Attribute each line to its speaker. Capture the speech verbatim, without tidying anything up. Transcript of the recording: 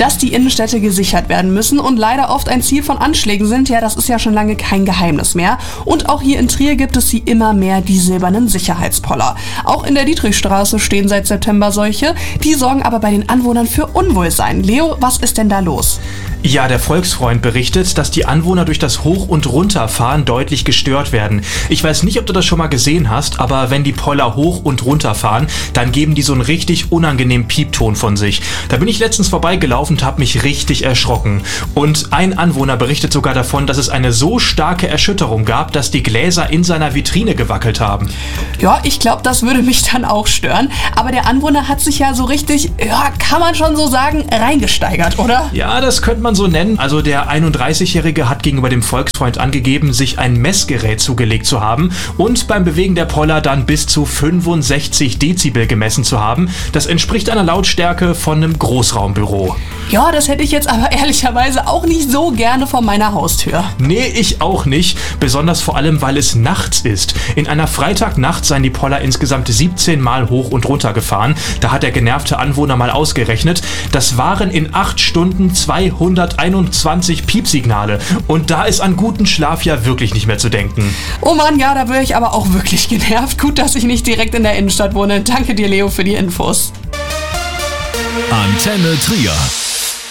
Speaker 1: Dass die Innenstädte gesichert werden müssen und leider oft ein Ziel von Anschlägen sind, ja, das ist ja schon lange kein Geheimnis mehr. Und auch hier in Trier gibt es sie immer mehr, die silbernen Sicherheitspoller. Auch in der Dietrichstraße stehen seit September solche. Die sorgen aber bei den Anwohnern für Unwohlsein. Leo, was ist denn da los?
Speaker 2: Ja, der Volksfreund berichtet, dass die Anwohner durch das Hoch- und Runterfahren deutlich gestört werden. Ich weiß nicht, ob du das schon mal gesehen hast, aber wenn die Poller hoch und runter fahren, dann geben die so einen richtig unangenehmen Piepton von sich. Da bin ich letztens vorbeigelaufen und habe mich richtig erschrocken. Und ein Anwohner berichtet sogar davon, dass es eine so starke Erschütterung gab, dass die Gläser in seiner Vitrine gewackelt haben.
Speaker 1: Ja, ich glaube, das würde mich dann auch stören. Aber der Anwohner hat sich ja so richtig, ja, kann man schon so sagen, reingesteigert, oder?
Speaker 2: Ja, das könnte man so nennen. Also der einunddreißigjährige hat gegenüber dem Volksfreund angegeben, sich ein Messgerät zugelegt zu haben und beim Bewegen der Poller dann bis zu fünfundsechzig Dezibel gemessen zu haben. Das entspricht einer Lautstärke von einem Großraumbüro.
Speaker 1: Ja, das hätte ich jetzt aber ehrlicherweise auch nicht so gerne vor meiner Haustür.
Speaker 2: Nee, ich auch nicht. Besonders vor allem, weil es nachts ist. In einer Freitagnacht seien die Poller insgesamt siebzehn Mal hoch und runter gefahren. Da hat der genervte Anwohner mal ausgerechnet. Das waren in acht Stunden zweihunderteinundzwanzig Piepsignale. Und da ist an guten Schlaf ja wirklich nicht mehr zu denken.
Speaker 1: Oh Mann, ja, da wäre ich aber auch wirklich genervt. Gut, dass ich nicht direkt in der Innenstadt wohne. Danke dir, Leo, für die Infos.
Speaker 3: Antenne Trier.